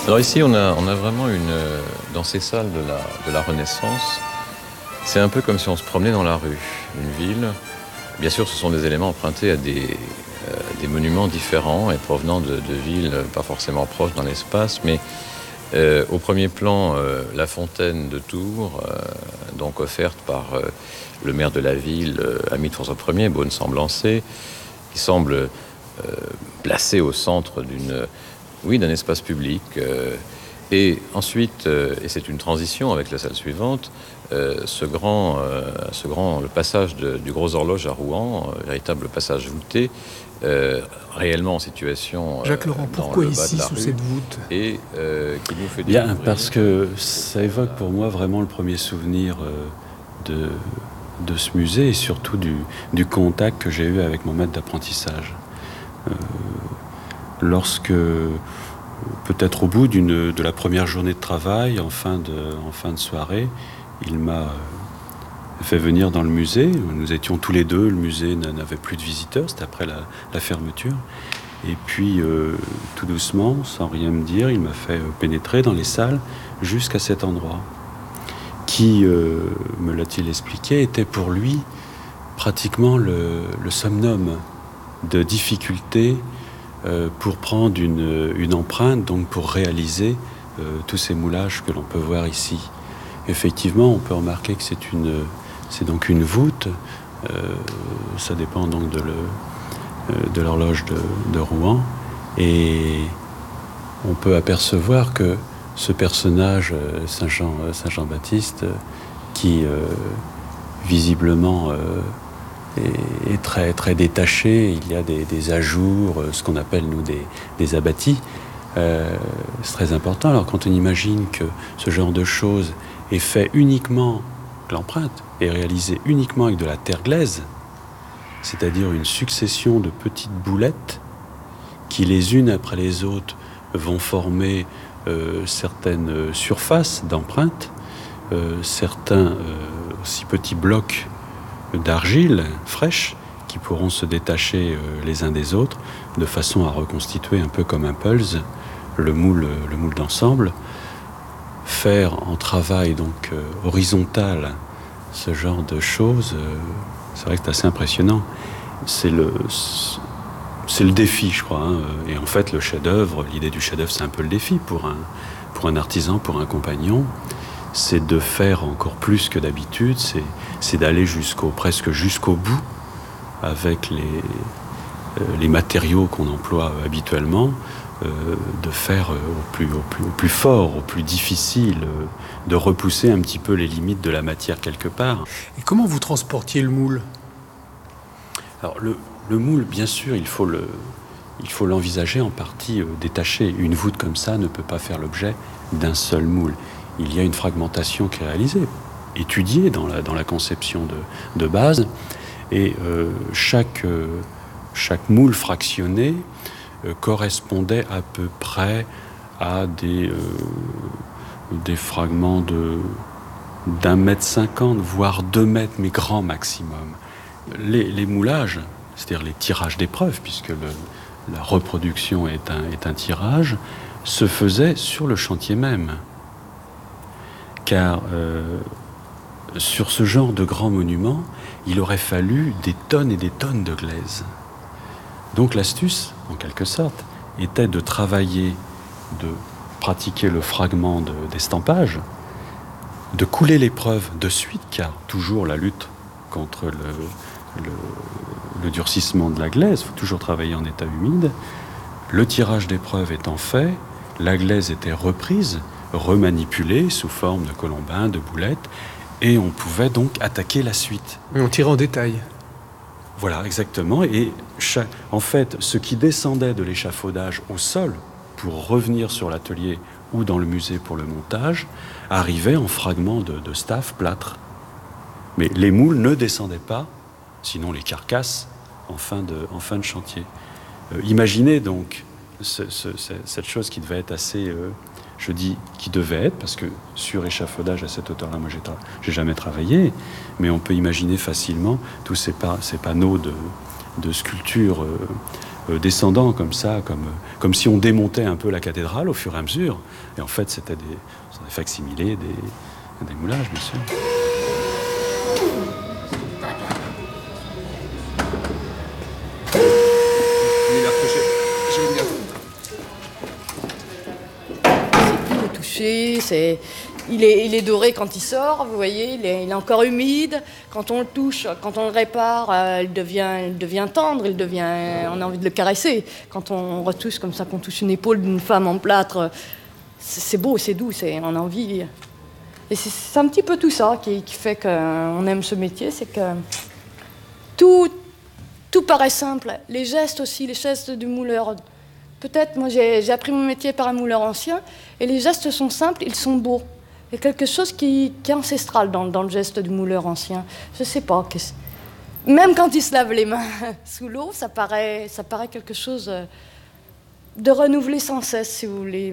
Alors ici, on a vraiment dans ces salles de la Renaissance, c'est un peu comme si on se promenait dans la rue, une ville. Bien sûr, ce sont des éléments empruntés à des monuments différents et provenant de villes pas forcément proches dans l'espace, mais au premier plan, la fontaine de Tours, donc offerte par le maire de la ville, ami de François Ier, Beaune-Semblancé, qui semble placée au centre d'un espace public. Et ensuite, et c'est une transition avec la salle suivante, le passage du Gros Horloge à Rouen, véritable passage voûté, réellement en situation Jacques Laurent, pourquoi ici, sous cette voûte ? Et qui nous fait Bien, découvrir... parce que ça évoque pour moi vraiment le premier souvenir de ce musée et surtout du contact que j'ai eu avec mon maître d'apprentissage. Lorsque, peut-être au bout de la première journée de travail, en fin de soirée, il m'a fait venir dans le musée. Nous étions tous les deux, le musée n'avait plus de visiteurs, c'était après la fermeture. Et puis, tout doucement, sans rien me dire, il m'a fait pénétrer dans les salles jusqu'à cet endroit, qui, me l'a-t-il expliqué, était pour lui pratiquement le summum de difficulté pour prendre une empreinte, donc pour réaliser tous ces moulages que l'on peut voir ici. Effectivement, on peut remarquer que c'est donc une voûte. Ça dépend donc de l'horloge de Rouen. Et on peut apercevoir que ce personnage, Saint-Jean-Baptiste, qui visiblement est très, très détaché, il y a des ajours, ce qu'on appelle, nous, des abattis. C'est très important. Alors, quand on imagine que ce genre de choses est fait uniquement, l'empreinte est réalisée uniquement avec de la terre glaise, c'est-à-dire une succession de petites boulettes qui, les unes après les autres, vont former certaines surfaces d'empreintes, certains aussi petits blocs d'argile fraîche qui pourront se détacher les uns des autres de façon à reconstituer un peu comme un pulse le moule d'ensemble. Faire en travail donc horizontal ce genre de choses, c'est vrai que c'est assez impressionnant. C'est le défi, je crois. Et en fait, le chef-d'œuvre, l'idée du chef-d'œuvre, c'est un peu le défi pour un artisan, pour un compagnon. C'est de faire encore plus que d'habitude, c'est d'aller presque jusqu'au bout avec les matériaux qu'on emploie habituellement, de faire au plus fort, au plus difficile, de repousser un petit peu les limites de la matière quelque part. Et comment vous transportiez le moule ? Alors le moule, bien sûr, il faut l'envisager en partie détaché. Une voûte comme ça ne peut pas faire l'objet d'un seul moule. Il y a une fragmentation qui est réalisée, étudiée dans la conception de base, et chaque moule fractionné correspondait à peu près à des fragments d'1,50 m, voire 2 mètres, mais grand maximum. Les moulages, c'est-à-dire les tirages d'épreuves, puisque la reproduction est un tirage, se faisaient sur le chantier même. Car sur ce genre de grands monuments, il aurait fallu des tonnes et des tonnes de glaise. Donc l'astuce, en quelque sorte, était de travailler, de pratiquer le fragment d'estampage, de couler l'épreuve de suite, car toujours la lutte contre le durcissement de la glaise, il faut toujours travailler en état humide. Le tirage d'épreuve étant fait, la glaise était reprise, remanipulée sous forme de colombins, de boulettes, et on pouvait donc attaquer la suite. Mais on tirait en détail. Voilà, exactement. Et en fait, ce qui descendait de l'échafaudage au sol pour revenir sur l'atelier ou dans le musée pour le montage, arrivait en fragments de staff plâtre. Mais les moules ne descendaient pas, sinon les carcasses, en fin de chantier. Imaginez donc cette chose qui devait être assez... je dis qui devait être, parce que sur échafaudage à cette hauteur-là, moi j'ai jamais travaillé, mais on peut imaginer facilement tous ces panneaux de sculpture descendant comme ça, comme si on démontait un peu la cathédrale au fur et à mesure. Et en fait, c'était des facsimilés, des moulages, bien sûr. Il est doré quand il sort, vous voyez, il est encore humide. Quand on le touche, quand on le répare, il devient tendre, on a envie de le caresser. Quand on retouche comme ça, qu'on touche une épaule d'une femme en plâtre, c'est beau, c'est doux, on a envie. Et c'est un petit peu tout ça qui fait qu'on aime ce métier, c'est que tout paraît simple. Les gestes aussi, les gestes du mouleur. Peut-être, moi j'ai appris mon métier par un mouleur ancien, et les gestes sont simples, ils sont beaux. Il y a quelque chose qui est ancestral dans le geste du mouleur ancien. Je sais pas. Même quand il se lave les mains sous l'eau, ça paraît quelque chose de renouvelé sans cesse, si vous voulez.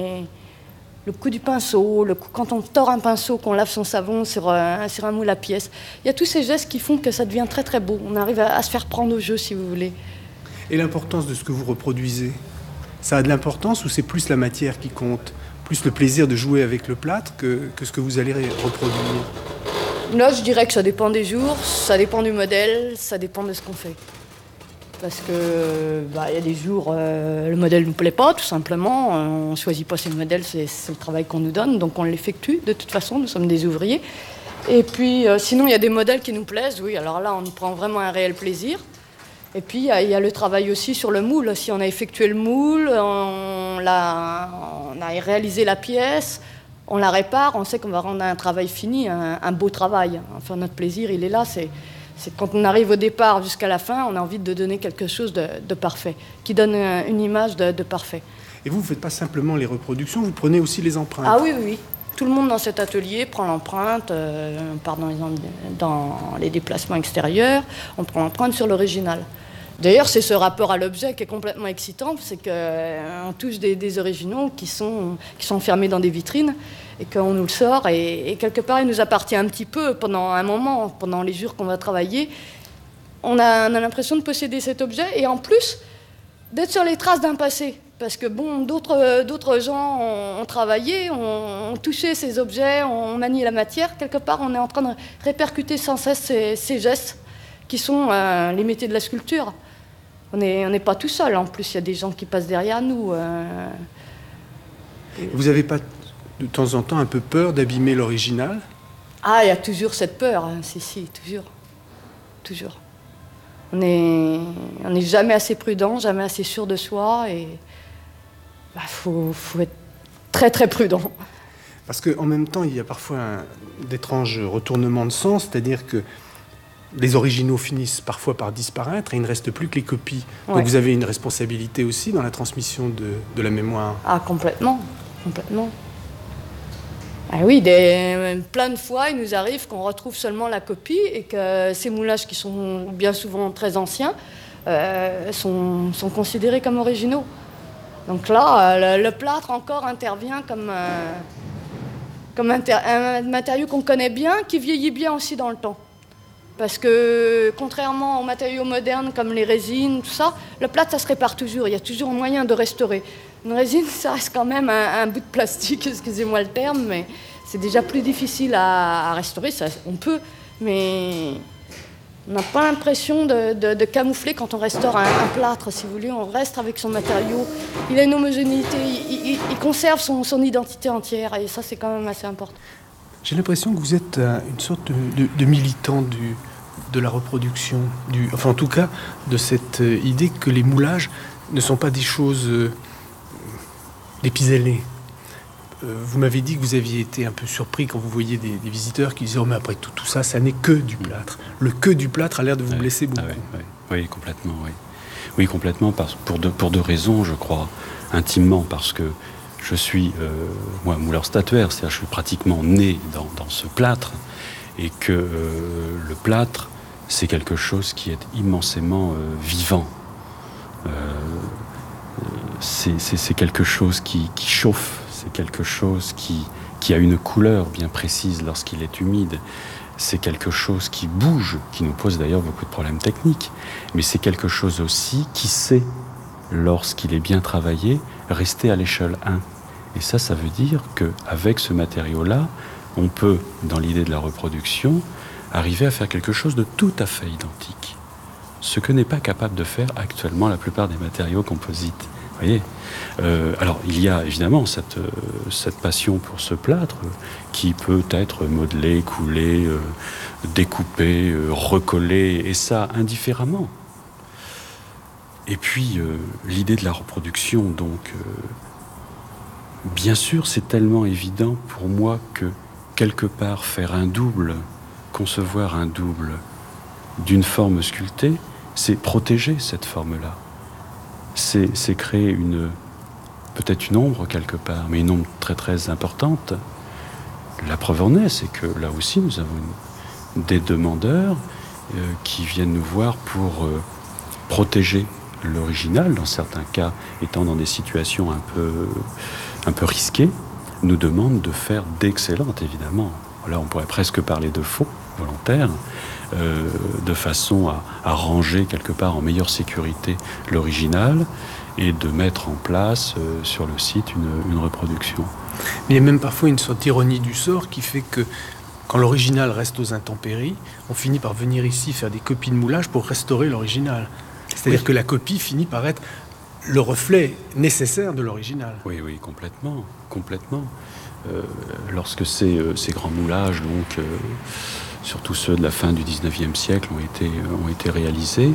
Le coup du pinceau, quand on tord un pinceau, qu'on lave son savon sur un moule à pièces. Il y a tous ces gestes qui font que ça devient très très beau. On arrive à se faire prendre au jeu, si vous voulez. Et l'importance de ce que vous reproduisez, ça a de l'importance ou c'est plus la matière qui compte, plus le plaisir de jouer avec le plâtre que ce que vous allez reproduire? Là, je dirais que ça dépend des jours, ça dépend du modèle, ça dépend de ce qu'on fait. Parce que y a des jours, le modèle ne nous plaît pas, tout simplement. On ne choisit pas ces modèles, c'est le travail qu'on nous donne, donc on l'effectue. De toute façon, nous sommes des ouvriers. Et puis, sinon, il y a des modèles qui nous plaisent, oui. Alors là, on y prend vraiment un réel plaisir. Et puis, il y a le travail aussi sur le moule. Si on a effectué le moule, on a réalisé la pièce, on la répare, on sait qu'on va rendre un travail fini, un beau travail. Enfin, notre plaisir, il est là. C'est quand on arrive au départ jusqu'à la fin, on a envie de donner quelque chose de parfait, qui donne une image de parfait. Et vous ne faites pas simplement les reproductions, vous prenez aussi les empreintes? Ah oui. Tout le monde dans cet atelier prend l'empreinte, on part dans les déplacements extérieurs, on prend l'empreinte sur l'original. D'ailleurs, c'est ce rapport à l'objet qui est complètement excitant, c'est qu'on touche des originaux qui sont fermés dans des vitrines et qu'on nous le sort. Et quelque part, il nous appartient un petit peu pendant un moment, pendant les jours qu'on va travailler. On a l'impression de posséder cet objet et en plus d'être sur les traces d'un passé. Parce que d'autres gens ont travaillé, ont touché ces objets, ont manié la matière. Quelque part, on est en train de répercuter sans cesse ces gestes qui sont les métiers de la sculpture. On n'est pas tout seul. En plus, il y a des gens qui passent derrière nous. Vous n'avez pas de temps en temps un peu peur d'abîmer l'original? Ah, il y a toujours cette peur. Si, toujours. On n'est jamais assez prudent, jamais assez sûr de soi. Et faut être très très prudent. Parce qu'en même temps, il y a parfois d'étranges retournements de sens, c'est-à-dire que les originaux finissent parfois par disparaître et il ne reste plus que les copies. Ouais. Donc vous avez une responsabilité aussi dans la transmission de la mémoire. Ah, complètement. Ah oui, plein de fois, il nous arrive qu'on retrouve seulement la copie et que ces moulages qui sont bien souvent très anciens sont considérés comme originaux. Donc là, le plâtre encore intervient comme un matériau qu'on connaît bien, qui vieillit bien aussi dans le temps. Parce que, contrairement aux matériaux modernes comme les résines, tout ça, le plâtre, ça se répare toujours. Il y a toujours un moyen de restaurer. Une résine, ça reste quand même un bout de plastique, excusez-moi le terme, mais c'est déjà plus difficile à restaurer. Ça, on peut, mais on n'a pas l'impression de camoufler quand on restaure un plâtre, si vous voulez. On reste avec son matériau. Il a une homogénéité, il conserve son identité entière, et ça, c'est quand même assez important. J'ai l'impression que vous êtes une sorte de militant de la reproduction, enfin en tout cas de cette idée que les moulages ne sont pas des choses des pis-aller. Vous m'avez dit que vous aviez été un peu surpris quand vous voyiez des visiteurs qui disaient « Oh mais après tout ça, ça n'est que du plâtre ». Le « que du plâtre » a l'air de vous blesser beaucoup. Oui, complètement, oui. Oui, complètement, pour deux raisons, je crois, intimement, parce que je suis, moi, mouleur statuaire, c'est-à-dire je suis pratiquement né dans ce plâtre, et que le plâtre, c'est quelque chose qui est immensément vivant. C'est quelque chose qui chauffe, c'est quelque chose qui a une couleur bien précise lorsqu'il est humide. C'est quelque chose qui bouge, qui nous pose d'ailleurs beaucoup de problèmes techniques, mais c'est quelque chose aussi qui sait lorsqu'il est bien travaillé, rester à l'échelle 1. Et ça veut dire qu'avec ce matériau-là, on peut, dans l'idée de la reproduction, arriver à faire quelque chose de tout à fait identique. Ce que n'est pas capable de faire actuellement la plupart des matériaux composites. Vous voyez, alors il y a évidemment cette passion pour ce plâtre qui peut être modelé, coulé, découpé, recollé, et ça indifféremment. Et puis l'idée de la reproduction, donc bien sûr c'est tellement évident pour moi que quelque part faire un double, concevoir un double d'une forme sculptée, c'est protéger cette forme-là. C'est créer peut-être une ombre quelque part, mais une ombre très très importante. La preuve en est, c'est que là aussi nous avons des demandeurs qui viennent nous voir pour protéger l'original, dans certains cas étant dans des situations un peu risquées, nous demandent de faire d'excellentes, évidemment. Là on pourrait presque parler de faux volontaires, de façon à ranger quelque part en meilleure sécurité l'original et de mettre en place sur le site une reproduction. Mais il y a même parfois une sorte d'ironie du sort qui fait que quand l'original reste aux intempéries, on finit par venir ici faire des copies de moulage pour restaurer l'original. C'est-à-dire que la copie finit par être le reflet nécessaire de l'original. Oui, complètement. Lorsque ces grands moulages, donc surtout ceux de la fin du 19e siècle, ont été réalisés,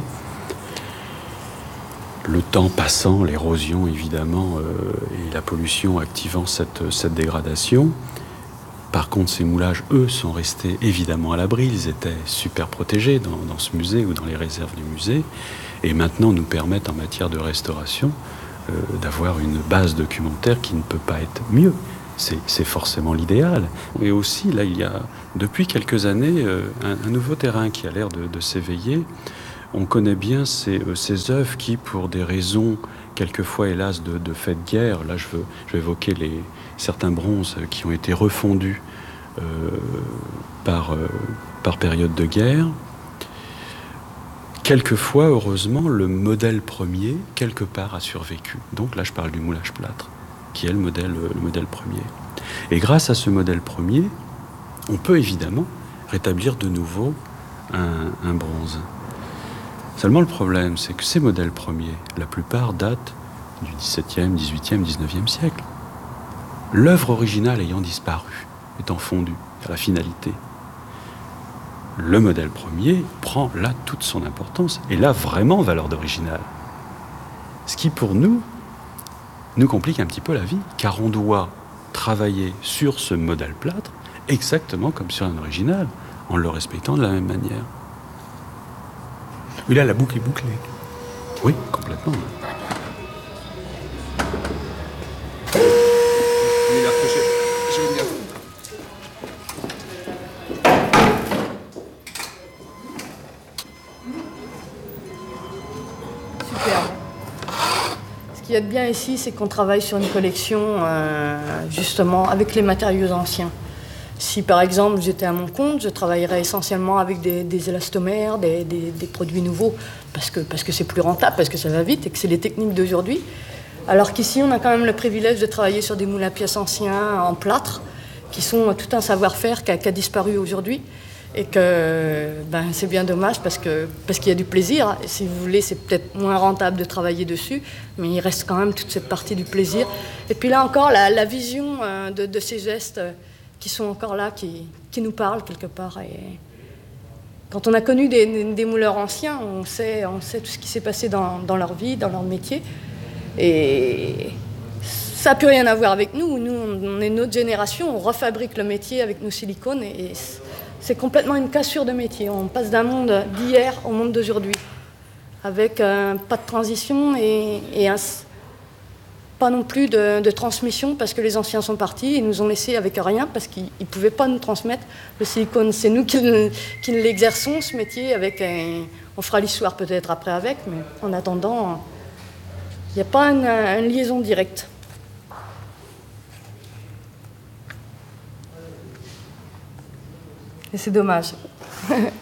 le temps passant, l'érosion évidemment et la pollution activant cette dégradation. Par contre, ces moulages, eux, sont restés évidemment à l'abri. Ils étaient super protégés dans ce musée ou dans les réserves du musée, et maintenant nous permettent en matière de restauration d'avoir une base documentaire qui ne peut pas être mieux. C'est forcément l'idéal. Et aussi, là, il y a depuis quelques années un nouveau terrain qui a l'air de s'éveiller. On connaît bien ces œuvres qui, pour des raisons quelquefois, hélas, de fait de guerre, là je vais évoquer certains bronzes qui ont été refondus par période de guerre. Quelquefois, heureusement, le modèle premier, quelque part, a survécu. Donc là, je parle du moulage plâtre, qui est le modèle premier. Et grâce à ce modèle premier, on peut évidemment rétablir de nouveau un bronze. Seulement le problème, c'est que ces modèles premiers, la plupart datent du XVIIe, XVIIIe, XIXe siècle. L'œuvre originale ayant disparu, étant fondue à la finalité. Le modèle premier prend là toute son importance, et là vraiment valeur d'original. Ce qui pour nous complique un petit peu la vie, car on doit travailler sur ce modèle plâtre exactement comme sur un original, en le respectant de la même manière. Oui, là, la boucle est bouclée. Oui, complètement. Super. Ce qu'il y a de bien ici, c'est qu'on travaille sur une collection justement avec les matériaux anciens. Si par exemple j'étais à mon compte, je travaillerais essentiellement avec des élastomères, des produits nouveaux, parce que c'est plus rentable, parce que ça va vite et que c'est les techniques d'aujourd'hui. Alors qu'ici, on a quand même le privilège de travailler sur des moules à pièces anciens en plâtre, qui sont tout un savoir-faire qui a disparu aujourd'hui. Et que c'est bien dommage parce qu'il y a du plaisir. Et si vous voulez, c'est peut-être moins rentable de travailler dessus, mais il reste quand même toute cette partie du plaisir. Et puis là encore, la vision de ces gestes qui sont encore là, qui nous parlent quelque part. Et quand on a connu des mouleurs anciens, on sait tout ce qui s'est passé dans leur vie, dans leur métier. Et ça n'a plus rien à voir avec nous. Nous, on est une autre génération, on refabrique le métier avec nos silicones et c'est complètement une cassure de métier. On passe d'un monde d'hier au monde d'aujourd'hui, avec pas de transition et pas non plus de transmission, parce que les anciens sont partis et nous ont laissés avec rien, parce qu'ils ne pouvaient pas nous transmettre le silicone. C'est nous qui l'exerçons, ce métier, on fera l'histoire peut-être après avec, mais en attendant, il n'y a pas une liaison directe. Et c'est dommage.